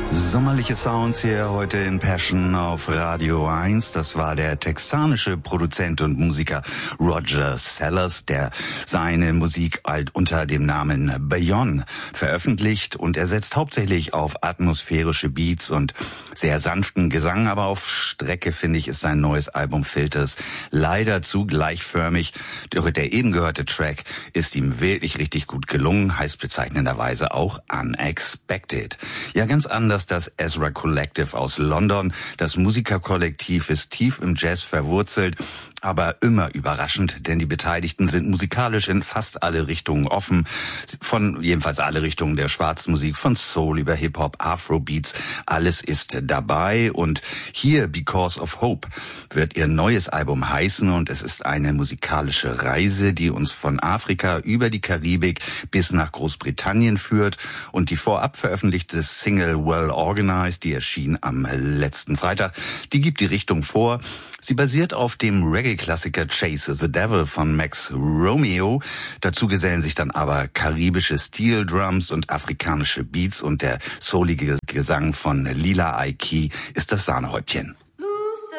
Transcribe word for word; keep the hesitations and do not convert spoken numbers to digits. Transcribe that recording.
Sommerliche Sounds hier heute in Passion auf Radio eins. Das war der texanische Produzent und Musiker Roger Sellers, der seine Musik halt unter dem Namen Beyond veröffentlicht, und er setzt hauptsächlich auf atmosphärische Beats und sehr sanften Gesang, aber auf Strecke, finde ich, ist sein neues Album Filters leider zu gleichförmig. Doch der eben gehörte Track ist ihm wirklich richtig gut gelungen, heißt bezeichnenderweise auch Unexpected. Ja, ganz anders das Ezra Collective aus London. Das Musikerkollektiv ist tief im Jazz verwurzelt, aber immer überraschend, denn die Beteiligten sind musikalisch in fast alle Richtungen offen. Von jedenfalls alle Richtungen der schwarzen Musik, von Soul über Hip-Hop, Afrobeats, alles ist dabei. Und hier, Because of Hope, wird ihr neues Album heißen, und es ist eine musikalische Reise, die uns von Afrika über die Karibik bis nach Großbritannien führt. Und die vorab veröffentlichte Single Well Organized, die erschien am letzten Freitag, die gibt die Richtung vor. Sie basiert auf dem Reggae-Klassiker Chase the Devil von Max Romeo. Dazu gesellen sich dann aber karibische Steel Drums und afrikanische Beats, und der soulige Gesang von Lila Aiki ist das Sahnehäubchen.